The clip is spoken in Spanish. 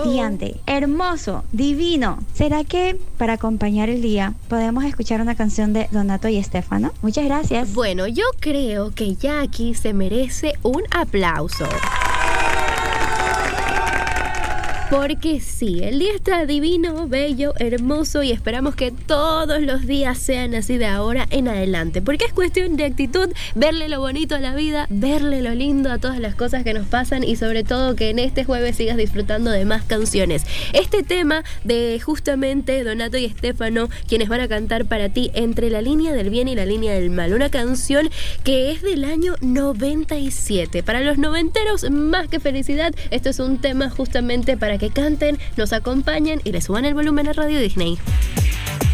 radiante, hermoso, divino. ¿Será que para acompañar el día podemos escuchar una canción de Donato y Estefano? Muchas gracias. Bueno, yo creo que Jackie se merece un aplauso. Porque sí, el día está divino, bello, hermoso y esperamos que todos los días sean así de ahora en adelante. Porque es cuestión de actitud, verle lo bonito a la vida, verle lo lindo a todas las cosas que nos pasan y sobre todo que en este jueves sigas disfrutando de más canciones. Este tema de justamente Donato y Estefano, quienes van a cantar para ti Entre la línea del bien y la línea del mal. Una canción que es del año 97. Para los noventeros, más que felicidad, esto es un tema justamente para que canten, nos acompañen y le suban el volumen a Radio Disney.